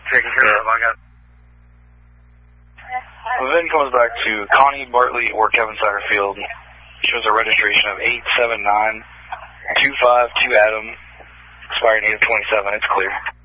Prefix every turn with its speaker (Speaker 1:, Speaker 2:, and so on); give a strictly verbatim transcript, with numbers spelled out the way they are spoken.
Speaker 1: taken care of. I got.
Speaker 2: The V I N comes back to Connie Bartley or Kevin Satterfield. Shows a registration of eight seven nine two five two Adam, expiring eight of twenty-seven. It's clear.